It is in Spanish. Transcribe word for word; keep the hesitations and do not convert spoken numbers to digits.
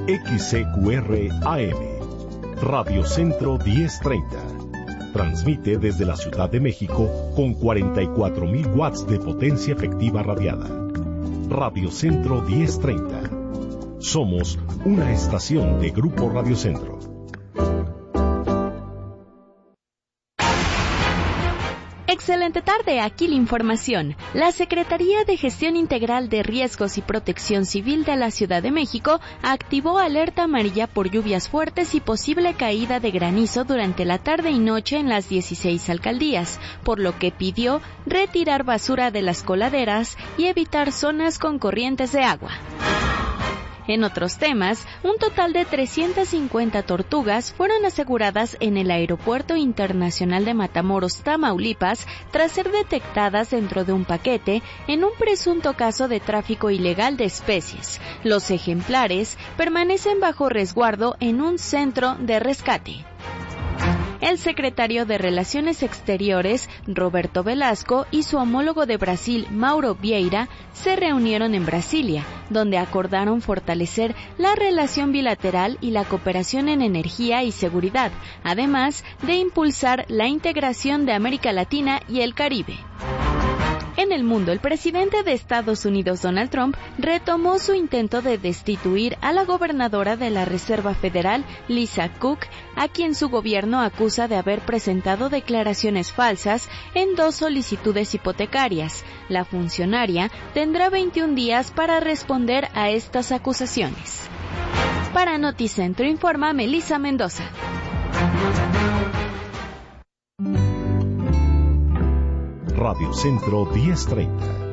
X C Q R A M, Radio Centro diez treinta. Transmite desde la Ciudad de México con cuarenta y cuatro mil watts de potencia efectiva radiada. Radio Centro diez treinta. Somos una estación de Grupo Radio Centro. Excelente tarde, aquí la información. La Secretaría de Gestión Integral de Riesgos y Protección Civil de la Ciudad de México activó alerta amarilla por lluvias fuertes y posible caída de granizo durante la tarde y noche en las dieciséis alcaldías, por lo que pidió retirar basura de las coladeras y evitar zonas con corrientes de agua. En otros temas, un total de trescientas cincuenta tortugas fueron aseguradas en el Aeropuerto Internacional de Matamoros, Tamaulipas, tras ser detectadas dentro de un paquete en un presunto caso de tráfico ilegal de especies. Los ejemplares permanecen bajo resguardo en un centro de rescate. El secretario de Relaciones Exteriores, Roberto Velasco, y su homólogo de Brasil, Mauro Vieira, se reunieron en Brasilia, donde acordaron fortalecer la relación bilateral y la cooperación en energía y seguridad, además de impulsar la integración de América Latina y el Caribe. En el mundo, el presidente de Estados Unidos, Donald Trump, retomó su intento de destituir a la gobernadora de la Reserva Federal, Lisa Cook, a quien su gobierno acusa de haber presentado declaraciones falsas en dos solicitudes hipotecarias. La funcionaria tendrá veintiún días para responder a estas acusaciones. Para Noticentro informa Melissa Mendoza. Radio Centro diez treinta.